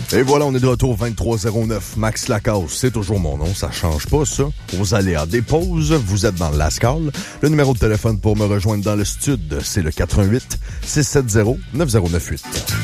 Et voilà, on est de retour 2309. Max Lacasse, c'est toujours mon nom, ça change pas ça. Aux aléas des pauses, vous êtes dans le Lascal. Le numéro de téléphone pour me rejoindre dans le stud, c'est le 88 670 9098.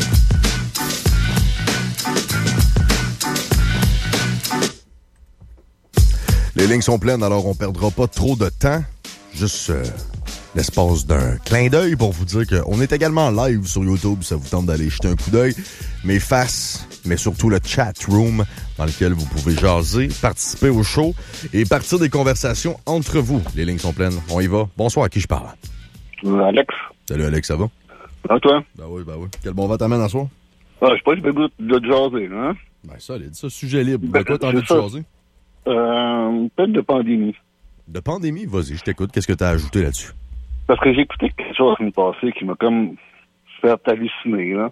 Les lignes sont pleines, alors on perdra pas trop de temps. Juste l'espace d'un clin d'œil pour vous dire qu'on est également live sur YouTube, ça vous tente d'aller jeter un coup d'œil. Mes faces, mais surtout le chat room dans lequel vous pouvez jaser, participer au show et partir des conversations entre vous. Les lignes sont pleines, on y va. Bonsoir, à qui je parle? Alex. Salut Alex, ça va? À toi? Ben oui. Quel bon vent t'amène à soir? Ah, je sais pas, j'ai pas le goût de jaser, hein? Ben solide, ça, sujet libre. De quoi t'as envie de jaser? Peut-être de pandémie. De pandémie? Vas-y, je t'écoute. Qu'est-ce que t'as ajouté là-dessus? Parce que j'ai écouté quelque chose la semaine passée qui m'a comme fait halluciner, là.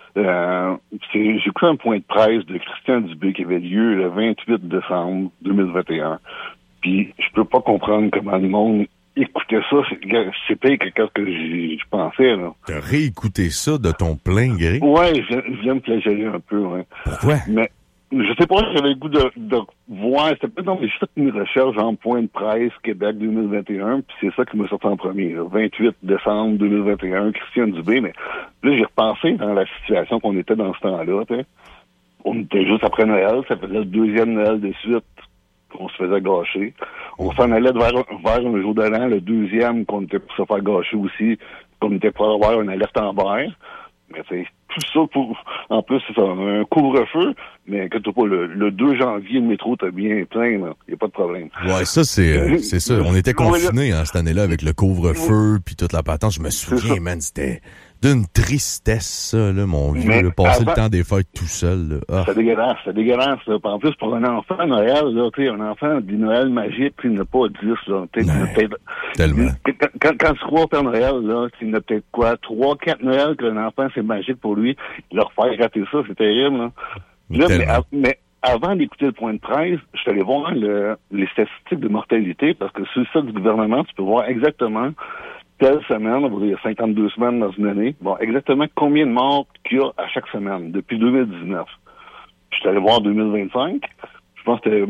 J'ai écouté un point de presse de Christian Dubé qui avait lieu le 28 décembre 2021. Puis je peux pas comprendre comment le monde écoutait ça. C'est pire que ce que je pensais, là. T'as réécouté ça de ton plein gré? Ouais, je viens me flageller un peu, ouais. Pourquoi? Mais je sais pas, j'avais le goût de voir. C'était peut-être non, mais j'ai fait une recherche en point de presse Québec 2021, puis c'est ça qui m'a sorti en premier. Là. 28 décembre 2021, Christian Dubé. Mais là, j'ai repensé dans la situation qu'on était dans ce temps-là. T'sais. On était juste après Noël, ça faisait le deuxième Noël de suite qu'on se faisait gâcher. On s'en allait vers un jour de l'an, le deuxième qu'on était pour se faire gâcher aussi, qu'on était pour avoir une alerte en vert. Mais c'est tout ça en plus, c'est ça, un couvre-feu, mais que pas, le 2 janvier, le métro était bien plein, il n'y a pas de problème. Ouais, ça, c'est ça. On était confinés cette année-là avec le couvre-feu puis toute la patente. Je me souviens, man, c'était d'une tristesse, ça, là, mon vieux. Passer le temps des fêtes tout seul. Ah. C'est dégueulasse. Là. En plus, pour un enfant, Noël, là, un enfant dit Noël magique, il n'a pas 10, là. Tellement. Quand tu crois au Père Noël, là, il n'a peut-être quoi, 3, 4 Noël qu'un enfant, c'est magique pour lui. Leur faire rater ça, c'est terrible, là. Mais avant d'écouter le point de presse, je suis allé voir les statistiques de mortalité, parce que sur le site du gouvernement, tu peux voir exactement telle semaine, on va dire 52 semaines dans une année, bon, exactement combien de morts qu'il y a à chaque semaine, depuis 2019. Je suis allé voir 2025, je pense que c'était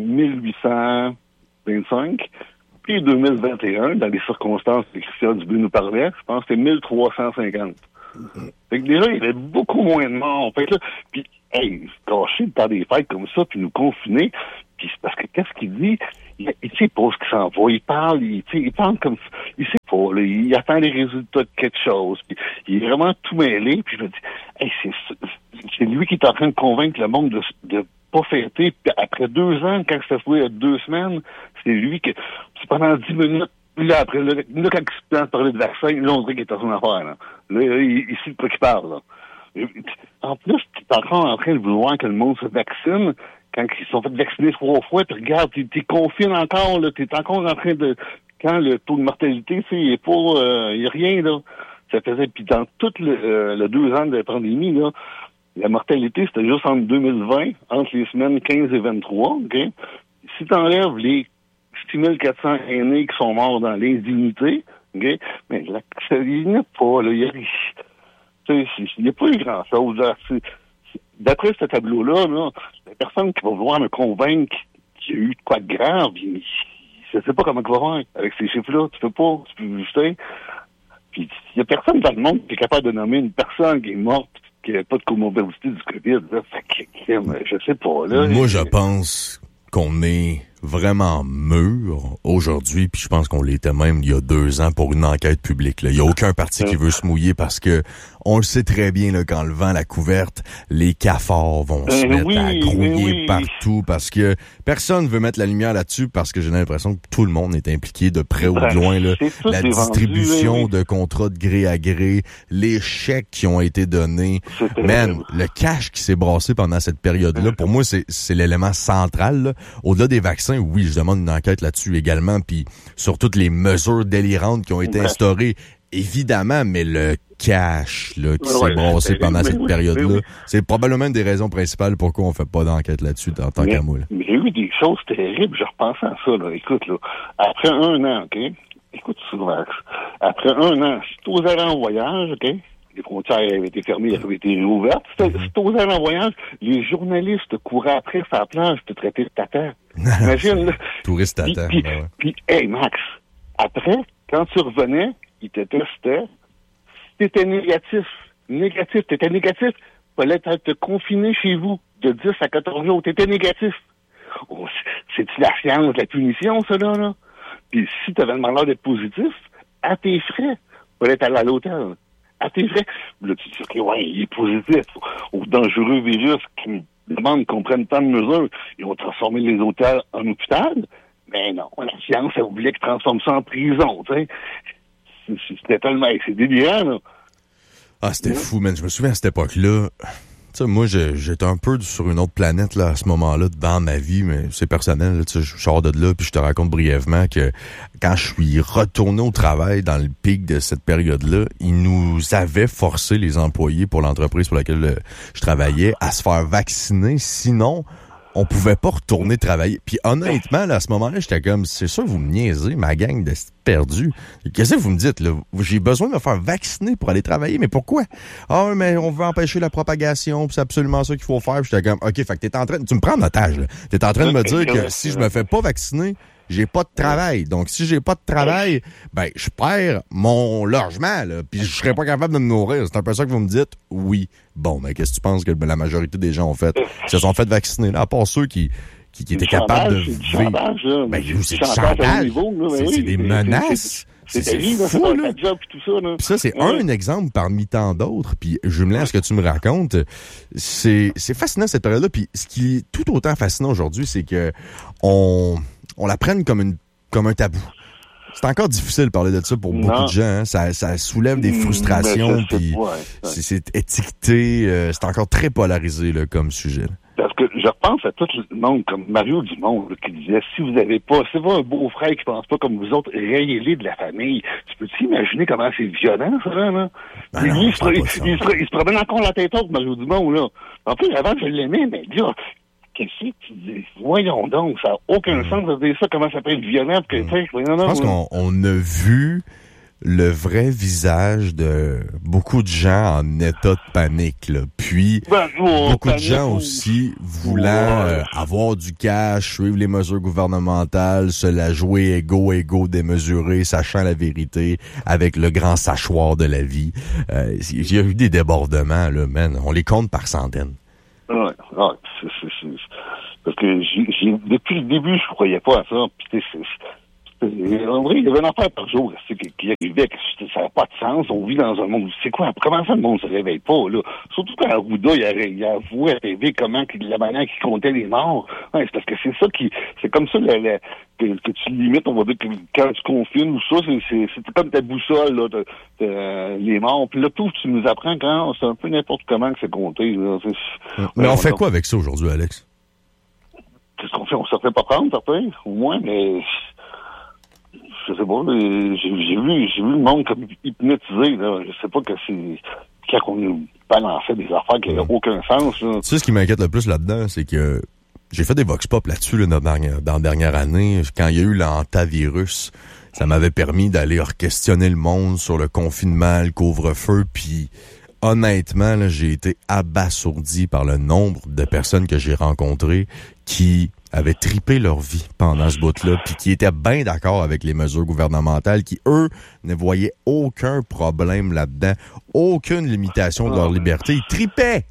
1825, puis 2021, dans les circonstances que Christian Dubé nous parlait, je pense que c'était 1350. Fait que déjà, il y avait beaucoup moins de morts. Fait que là, puis, hey, gâcher le temps des fêtes comme ça, puis nous confiner, puis c'est parce que qu'est-ce qu'il dit? Il sait pas ce qu'il s'en va, il parle comme, il sait pas, là, il attend les résultats de quelque chose, puis il est vraiment tout mêlé, puis je me dis, hey, c'est lui qui est en train de convaincre le monde de pas fêter, puis après 2 ans, quand ça fait il y a 2 semaines, c'est lui qui, c'est pendant 10 minutes, là, après, là, quand il se parler de vaccin, là, on dirait qu'il est dans son affaire, là. Là, il sait de quoi qu'il parle, là. En plus, tu es encore en train de vouloir que le monde se vaccine quand ils sont fait vacciner 3 fois, puis regarde, t'es confine encore, là, t'es encore en train de... Quand le taux de mortalité, tu sais, il est pas... il y a rien, là. Ça faisait... Puis dans tout le 2 ans de la pandémie, là, la mortalité, c'était juste entre 2020, entre les semaines 15 et 23, OK? Si t'enlèves les 6400 aînés qui sont morts dans l'indignité, OK? Mais là, il n'y a pas, là, il n'y a pas eu grand-chose, là. D'après ce tableau-là, là, la personne qui va vouloir me convaincre qu'il y a eu de quoi de grave, je sais pas comment il va faire avec ces chiffres-là. Tu peux sais. Puis il y a personne dans le monde qui est capable de nommer une personne qui est morte, qui n'a pas de comorbidité du COVID. Là. Fait que, je sais pas. Là, moi, je pense qu'on est vraiment mûr aujourd'hui, puis je pense qu'on l'était même il y a 2 ans pour une enquête publique. Il n'y a aucun parti qui veut se mouiller parce que on le sait très bien, là, quand le vent la couverte, les cafards vont se mettre à grouiller partout parce que personne veut mettre la lumière là-dessus parce que j'ai l'impression que tout le monde est impliqué de près ou de loin. Là. La distribution de contrats de gré à gré, les chèques qui ont été donnés. Man, le cash qui s'est brassé pendant cette période-là, pour moi, c'est l'élément central. Là. Au-delà des vaccins, oui, je demande une enquête là-dessus également, puis sur toutes les mesures délirantes qui ont été instaurées, évidemment, mais le cash là, qui s'est brassé pendant cette période-là, c'est probablement une des raisons principales pourquoi on fait pas d'enquête là-dessus en tant qu'à moi. Mais il y a eu des choses terribles, je repensais à ça, là. Écoute, là, après 1 an, OK? Écoute souvent, après 1 an, si tu osais aller en voyage, OK? les frontières avaient été fermées, avaient été réouvertes. C'était aux allées en voyage. Les journalistes couraient après sur la plage, te traiter de tata. Imagine, là. Touriste tata. Puis, hey, Max, après, quand tu revenais, ils te testaient. Si t'étais négatif, fallait te confiner chez vous de 10 à 14 jours. T'étais négatif. Oh, c'est-tu la science, la punition, ça, là? Puis si t'avais le malheur d'être positif, à tes frais, fallait aller à l'hôtel. À tes frais. Là, tu te dis, OK, ouais, il est positif. Au dangereux virus qui demande qu'on prenne tant de mesures. Ils ont transformé les hôtels en hôpital. Mais non, la science, elle voulait qu'ils transforment ça en prison, tu sais. C'était tellement... C'est délirant, là. Ah, c'était fou, man. Je me souviens à cette époque-là... Tu sais, moi, j'étais un peu sur une autre planète là à ce moment-là dans ma vie, mais c'est personnel. Là, tu sais, je sors de là, puis je te raconte brièvement que quand je suis retourné au travail dans le pic de cette période-là, ils nous avaient forcé, les employés pour l'entreprise pour laquelle je travaillais, à se faire vacciner. Sinon, on pouvait pas retourner travailler. Puis honnêtement, là, à ce moment-là, j'étais comme, c'est sûr, vous me niaisez, ma gang de perdus. Qu'est-ce que vous me dites, là? J'ai besoin de me faire vacciner pour aller travailler, mais pourquoi? Ah, mais on veut empêcher la propagation, puis c'est absolument ça qu'il faut faire. Puis j'étais comme, OK, fait que t'es en train, tu me prends en otage, là. T'es en train de me dire que si je me fais pas vacciner, j'ai pas de travail. Donc, si j'ai pas de travail, ben, je perds mon logement, là, puis je serais pas capable de me nourrir. C'est un peu ça que vous me dites? Oui. Bon, mais qu'est-ce que tu penses que la majorité des gens ont fait? Ils se sont fait vacciner, là, à part ceux qui étaient capables de vivre. Ben, c'est du chantage. C'est des menaces. C'est fou, là. Puis ça, c'est un exemple parmi tant d'autres. Puis, jumelant à ce que tu me racontes, c'est fascinant cette période-là. Puis, ce qui est tout autant fascinant aujourd'hui, c'est que on la prenne comme un tabou. C'est encore difficile de parler de ça pour beaucoup de gens. Hein. Ça soulève des frustrations, puis c'est étiqueté. C'est encore très polarisé là, comme sujet. Là. Parce que je repense à tout le monde, comme Mario Dumont, là, qui disait, si vous avez pas, c'est pas un beau-frère qui pense pas comme vous autres, rayez-les de la famille. Tu peux t'imaginer comment c'est violent, ça, là? Ben non, il se promène encore la tête haute, Mario Dumont, là. En plus, avant, je l'aimais, mais là, qu'est-ce que tu dis? Voyons donc, ça n'a aucun sens de dire ça, comment ça peut être violent. Je pense qu'on a vu le vrai visage de beaucoup de gens en état de panique, là. Puis, beaucoup de gens aussi voulant avoir du cash, suivre les mesures gouvernementales, se la jouer égo démesuré, sachant la vérité, avec le grand sachoir de la vie. Il y a eu des débordements, là, man. On les compte par centaines. Ouais, parce que depuis le début, je croyais pas à ça. Puis en vrai, il y avait une affaire par jour qui arrivait, que ça n'a pas de sens. On vit dans un monde. C'est quoi? Comment ça le monde se réveille pas, là? Surtout quand Arruda, il a avoué à TV la manière qu'il comptait les morts. Ouais, c'est parce que c'est ça c'est comme ça que tu limites, on va dire, que quand tu confines ou ça, c'est comme ta boussole, là, les morts. Puis là, tout, tu nous apprends quand c'est un peu n'importe comment que c'est compté, là. Mais on fait quoi avec ça aujourd'hui, Alex? Qu'est-ce qu'on fait? On se fait pas prendre, certains, au moins, mais je sais pas, j'ai vu le monde comme hypnotisé, là. Je sais pas que c'est quand on nous balançait des affaires qui n'avaient aucun sens, là. Tu sais, ce qui m'inquiète le plus là-dedans, c'est que j'ai fait des vox pop là-dessus, là, dans la dernière année. Quand il y a eu l'antavirus, ça m'avait permis d'aller questionner le monde sur le confinement, le couvre-feu, puis honnêtement, là, j'ai été abasourdi par le nombre de personnes que j'ai rencontrées qui avaient tripé leur vie pendant ce bout-là, puis qui étaient bien d'accord avec les mesures gouvernementales, qui, eux, ne voyaient aucun problème là-dedans, aucune limitation de leur liberté. Ils tripaient!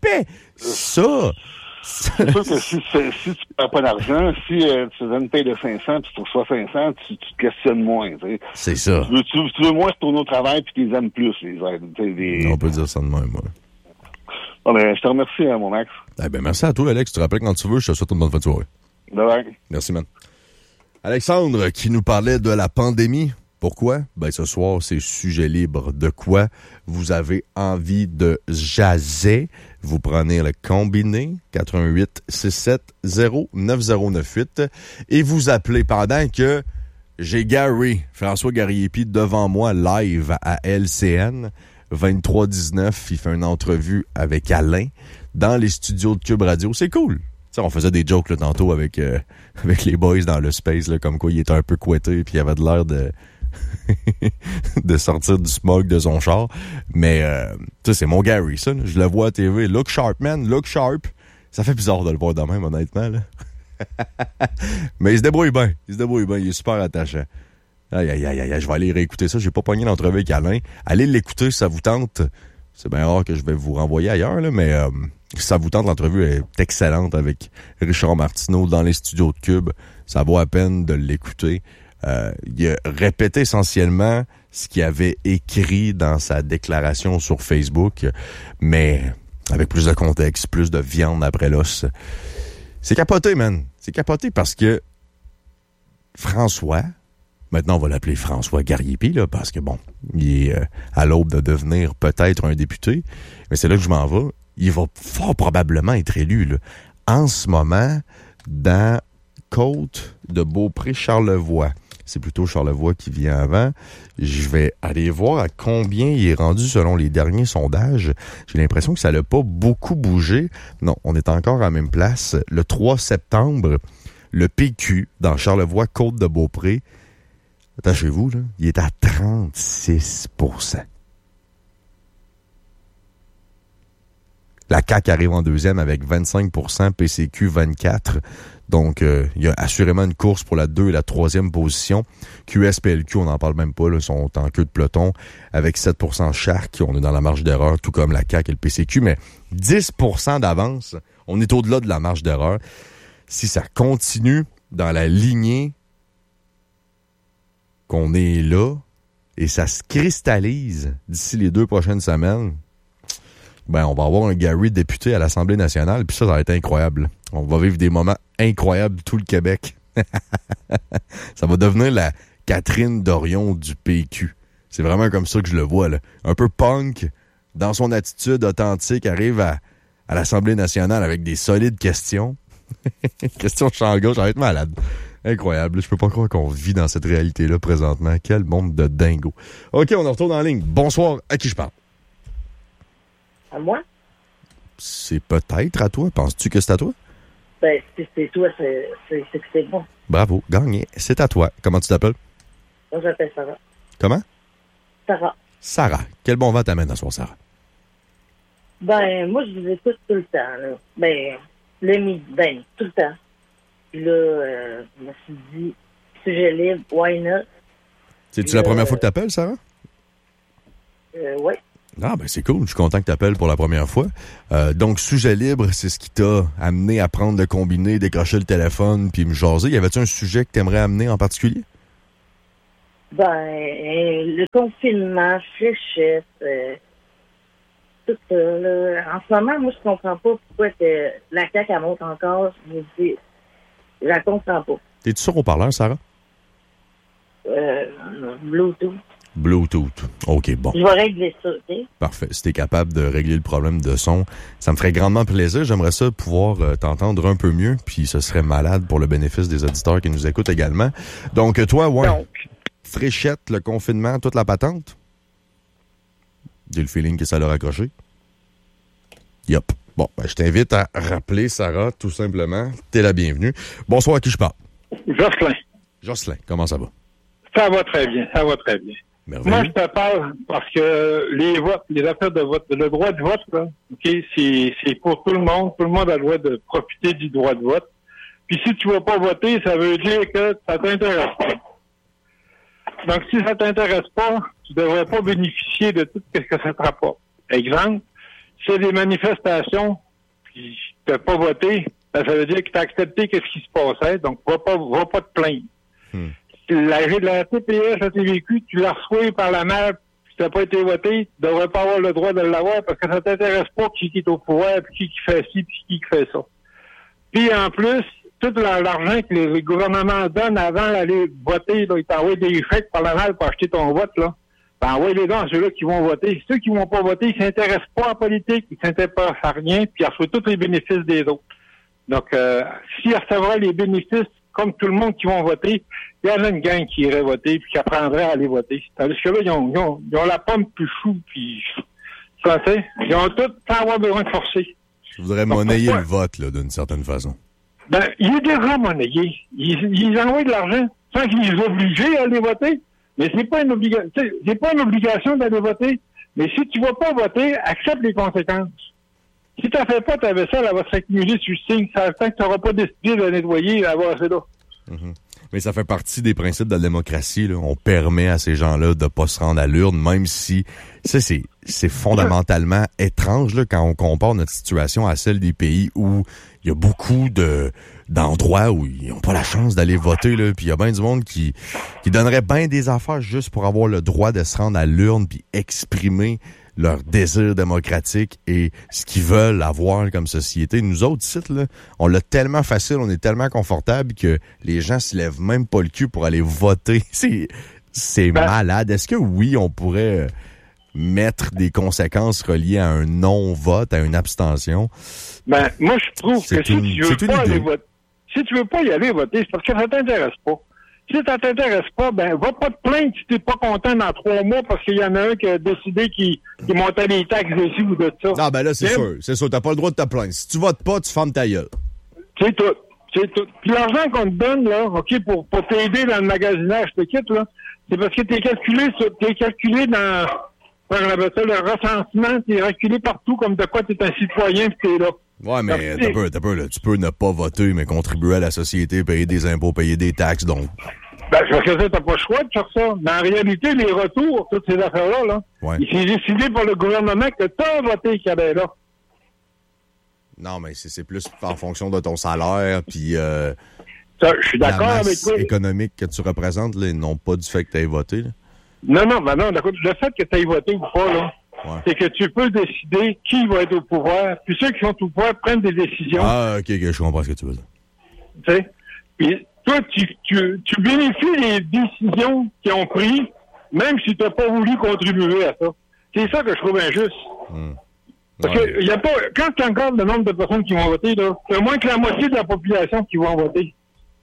Ça! C'est sûr que si tu perds pas d'argent, si tu donnes une paye de 500 puis tu reçois 500, tu te questionnes moins. T'sais. C'est ça. Tu veux moins retourner au travail puis tu les aimes plus, les aides. On peut dire ça de même, moi. Ah, ben, je te remercie, mon Max. Eh ben, merci à toi, Alex. Tu te rappelles quand tu veux, je te souhaite une bonne fin de soirée. Bye. Merci, man. Alexandre, qui nous parlait de la pandémie. Pourquoi? Ben, ce soir, c'est sujet libre. De quoi vous avez envie de jaser? Vous prenez le combiné 88-67-0-9098 et vous appelez pendant que j'ai Gary, François Gariepi, devant moi, live à LCN. 23-19, il fait une entrevue avec Alain dans les studios de Cube Radio. C'est cool. T'sais, on faisait des jokes là, tantôt avec les boys dans le space, là, comme quoi il était un peu couetté puis il avait de l'air de de sortir du smog de son char. Mais, tu sais, c'est mon Gary, ça. Là. Je le vois à TV. Look sharp, man. Look sharp. Ça fait bizarre de le voir de même, honnêtement. Là. Mais il se débrouille bien. Il est super attachant. Aïe, je vais aller réécouter ça. J'ai pas pogné l'entrevue avec Alain. Allez l'écouter si ça vous tente. C'est bien rare que je vais vous renvoyer ailleurs, là, mais si ça vous tente, l'entrevue est excellente avec Richard Martineau dans les studios de Cube. Ça vaut à peine de l'écouter. Il a répété essentiellement ce qu'il avait écrit dans sa déclaration sur Facebook, mais avec plus de contexte, plus de viande après l'os. C'est capoté, man. C'est capoté parce que François, maintenant on va l'appeler François Gariepi, là, parce que bon, il est à l'aube de devenir peut-être un député, mais c'est là que je m'en vais. Il va fort probablement être élu, là. En ce moment, dans Côte de Beaupré-Charlevoix. C'est plutôt Charlevoix qui vient avant. Je vais aller voir à combien il est rendu selon les derniers sondages. J'ai l'impression que ça n'a pas beaucoup bougé. Non, on est encore à la même place. Le 3 septembre, le PQ, dans Charlevoix, Côte de Beaupré, attachez-vous, là, il est à 36%. La CAQ arrive en deuxième avec 25%, PCQ 24%. Donc, il y a assurément une course pour la 2 et la 3e position. QS-PLQ, on n'en parle même pas, là, sont en queue de peloton avec 7% chaque. On est dans la marge d'erreur, tout comme la CAQ et le PCQ, mais 10% d'avance. On est au-delà de la marge d'erreur. Si ça continue dans la lignée qu'on est là et ça se cristallise d'ici les 2 prochaines semaines, ben, on va avoir un Gary député à l'Assemblée nationale, puis ça va être incroyable. On va vivre des moments incroyables tout le Québec. Ça va devenir la Catherine Dorion du PQ. C'est vraiment comme ça que je le vois, là. Un peu punk, dans son attitude authentique, arrive à l'Assemblée nationale avec des solides questions. Questions de champ gauche, ça va être malade. Incroyable. Je peux pas croire qu'on vit dans cette réalité-là présentement. Quel monde de dingo. OK, on en retourne en ligne. Bonsoir. À qui je parle? À moi? C'est peut-être à toi. Penses-tu que c'est à toi? Ben, si c'est toi, c'est que c'est bon. Bravo, gagné. C'est à toi. Comment tu t'appelles? Moi, j'appelle Sarah. Comment? Sarah. Sarah. Quel bon vent t'amène à soir, Sarah? Ben, moi, je vous écoute tout le temps, là. Ben, le midi, ben, tout le temps. Puis là, je me suis dit, sujet libre, why not? C'est-tu la première fois que t'appelles, Sarah? Oui. Ah, ben c'est cool. Je suis content que tu appelles pour la première fois. Donc, sujet libre, c'est ce qui t'a amené à prendre le combiné, décrocher le téléphone, puis me jaser. Y avait-tu un sujet que tu aimerais amener en particulier? Ben, le confinement, fléchette, tout ça, là. En ce moment, moi, je comprends pas pourquoi que la CAQ, elle monte encore. Je me dis, je la comprends pas. T'es-tu sur haut-parleur, Sarah? Bluetooth. Bluetooth. OK, bon. Je vais régler ça, OK? Parfait. Si t'es capable de régler le problème de son, ça me ferait grandement plaisir. J'aimerais ça pouvoir t'entendre un peu mieux, puis ce serait malade pour le bénéfice des auditeurs qui nous écoutent également. Donc, toi, ouais. Donc. Fréchette, le confinement, toute la patente? J'ai le feeling que ça l'a raccroché. Yup. Bon, ben, je t'invite à rappeler Sarah, tout simplement. T'es la bienvenue. Bonsoir, à qui je parle? Jocelyn. Jocelyn, comment ça va? Ça va très bien, ça va très bien. Merveilleux. Moi, je te parle parce que les votes, les affaires de vote, le droit de vote, là, OK, c'est pour tout le monde. Tout le monde a le droit de profiter du droit de vote. Puis si tu vas pas voter, ça veut dire que ça t'intéresse pas. Donc, si ça t'intéresse pas, tu devrais pas bénéficier de tout ce que ça te rapporte. Exemple, si c'est des manifestations, puis tu n'as pas voté, ça veut dire que tu as accepté ce qui se passait, donc va pas te plaindre. La TPS, la TVQ, tu l'as reçue par la main, puis tu n'as pas été voté, tu devrais pas avoir le droit de l'avoir parce que ça t'intéresse pas qui est au pouvoir, puis qui fait ci, puis qui fait ça. Puis en plus, tout l'argent que les gouvernements donnent avant d'aller voter, là, ils t'envoient des chèques par la malle pour acheter ton vote, là. Envoie les dons à ceux-là qui vont voter. Ceux qui vont pas voter, ils s'intéressent pas en politique, ils s'intéressent à rien, puis ils reçoivent tous les bénéfices des autres. Donc, s'ils recevraient les bénéfices comme tout le monde qui vont voter, il y en a une gang qui irait voter puis qui apprendrait à aller voter. Tandis que là, ils ont la pomme plus chou, puis ils ont tout sans avoir besoin de forcer. Je voudrais monnayer le vote, là, d'une certaine façon. Ben, il est déjà monnayé. Ils envoient de l'argent sans qu'ils les obligent à aller voter. Mais c'est pas une obligation. C'est pas une obligation d'aller voter. Mais si tu vas pas voter, accepte les conséquences. Si tu n'en fais pas, ta vaisselle, elle va s'accumuler sur le signe. Ça fait que tu n'auras pas décidé de la nettoyer et d'avoir assez là. Mm-hmm. Mais ça fait partie des principes de la démocratie, là. On permet à ces gens-là de pas se rendre à l'urne, même si, c'est fondamentalement étrange, là, quand on compare notre situation à celle des pays où il y a beaucoup d'endroits où ils n'ont pas la chance d'aller voter, là. Puis il y a bien du monde qui donnerait bien des affaires juste pour avoir le droit de se rendre à l'urne puis exprimer leur désir démocratique et ce qu'ils veulent avoir comme société. Nous autres, ici, là, on l'a tellement facile, on est tellement confortable que les gens se lèvent même pas le cul pour aller voter. C'est malade. Est-ce que oui, on pourrait mettre des conséquences reliées à un non-vote, à une abstention? Ben, moi, je trouve que si tu veux pas y aller voter, c'est parce que ça t'intéresse pas. Si ça t'intéresse pas, ben, va pas te plaindre si t'es pas content dans 3 mois parce qu'il y en a un qui a décidé qu'il montait les taxes ici ou de ça. Non, ben là, c'est sûr. T'as pas le droit de te plaindre. Si tu votes pas, tu fermes ta gueule. C'est tout. Puis l'argent qu'on te donne, là, OK, pour t'aider dans le magasinage, je te quitte, là, c'est parce que t'es calculé dans, le recensement, t'es calculé partout comme de quoi t'es un citoyen pis t'es là. Ouais, mais t'as peu, là. Tu peux ne pas voter, mais contribuer à la société, payer des impôts, payer des taxes, donc. Ben, je pense que ça, t'as pas le choix de faire ça. Mais en réalité, les retours, toutes ces affaires-là, là, ouais. Il s'est décidé par le gouvernement que t'as voté qu'il y avait là. Non, mais c'est plus en fonction de ton salaire, puis je suis d'accord avec toi. Économique que tu représentes, là, non pas du fait que tu aies voté, là. Non, d'accord. Le fait que tu aies voté ou pas, là, ouais. C'est que tu peux décider qui va être au pouvoir, puis ceux qui sont au pouvoir prennent des décisions. Ah, ok, je comprends ce que tu veux dire. Tu sais? Puis toi, tu bénéficies des décisions qu'ils ont prises, même si tu n'as pas voulu contribuer à ça. C'est ça que je trouve injuste. Parce que y a pas, quand tu regardes le nombre de personnes qui vont voter, là, c'est moins que la moitié de la population qui vont voter.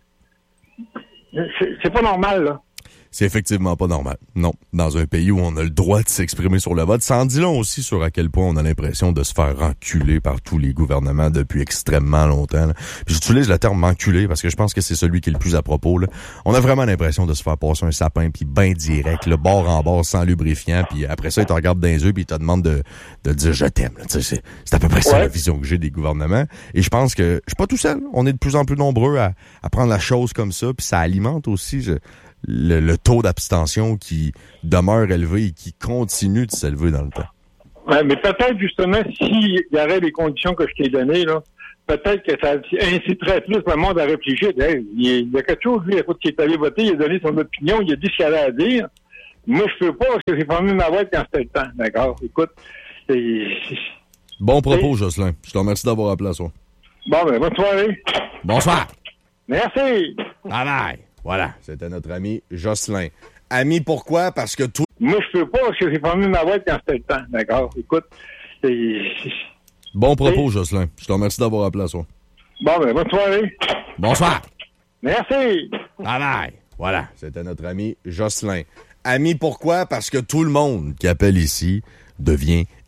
C'est pas normal, là. C'est effectivement pas normal. Non. Dans un pays où on a le droit de s'exprimer sur le vote, ça en dit long aussi sur à quel point on a l'impression de se faire enculer par tous les gouvernements depuis extrêmement longtemps, là. Puis j'utilise le terme enculer parce que je pense que c'est celui qui est le plus à propos, là. On a vraiment l'impression de se faire passer un sapin puis ben direct, le bord en bord sans lubrifiant, puis après ça, il te regarde dans les yeux puis il te demande de dire je t'aime, là. Tu sais, c'est à peu près ça la vision que j'ai des gouvernements. Et je pense que je suis pas tout seul. On est de plus en plus nombreux à prendre la chose comme ça, puis ça alimente aussi le taux d'abstention qui demeure élevé et qui continue de s'élever dans le temps. Ouais, mais peut-être justement, s'il y avait les conditions que je t'ai données, là, peut-être que ça inciterait plus le monde à réfléchir. Hey, il y a quelque chose, lui, écoute, qui est allé voter, il a donné son opinion, il a dit ce qu'il avait à dire. Moi, je peux pas parce que j'ai fermé ma boîte quand c'était le temps. D'accord? Écoute, bon propos, Jocelyn. Je te remercie d'avoir appelé à soi. Bon, ben, bonne soirée. Bonsoir. Merci. Bye bye. Voilà, c'était notre ami Jocelyn. Ami, pourquoi? Parce que tout... Moi, je peux pas parce que j'ai fermé ma boîte quand c'était le temps. D'accord? Écoute, bon propos, Jocelyn. Je te remercie d'avoir appelé à soi. Bon, ben, bonne soirée. Bonsoir. Merci. Bye bye. Voilà, c'était notre ami Jocelyn. Ami, pourquoi? Parce que tout le monde qui appelle ici devient